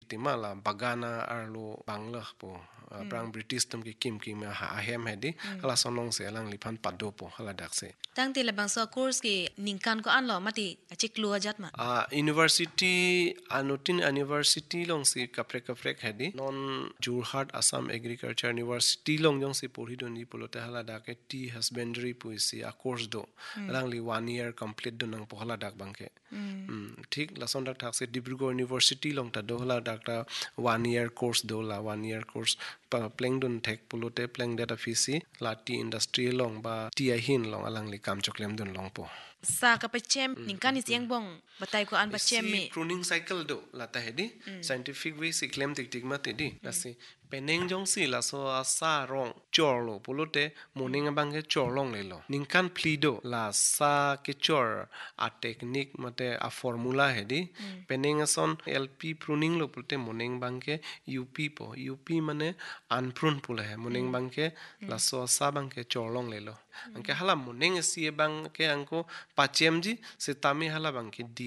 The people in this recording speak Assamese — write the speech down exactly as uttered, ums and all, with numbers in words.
tiktima la bagana arlo bangla po prang British tum ki kim kim ha ahem hedi hala sonong se lang lipan pado po hala dakse tang ti labang so course ki ningkan ko anlo mati achik luwa jat ma a university anutin university long si kapre kapre hedi non Jorhat Assam Agriculture University long jong si pori do ni polote hala dake tea husbandry puisi a course do lang li one year complete do nang po hala dak bangke ঠিক লাসন ডাক থাকছে ডিব্ৰুগড় ইউনিভার্সিটি লং তা দহলা ডাকটা ওয়ান ইয়ার কোর্স দোলা ওয়ান ইয়ার কোর্স প্লেং দুন ঠেক পুলোতে প্লেং ডেটা ফিসি লাটি ইন্ডাস্ট্রি লং বা টি আই হিন লং আলাংলি কাম চকলেম দুন লং পো sa ka pachem ningkan ni siang bong batay ko an pachem me pruning cycle do lata hedi scientific way si claim tik tik ma te di lasi peneng jong si la so sa rong chor lo pulote morning bang ke chor long le lo ningkan plido la sa ke chor a technique mate a formula hedi peneng son lp pruning lo pulote morning bang ke up po up mane unprun pula hai morning bang ke la so sa bang ke chor long le lo angke hala morning si bang ke angko pachem ji se tami hala bang ke di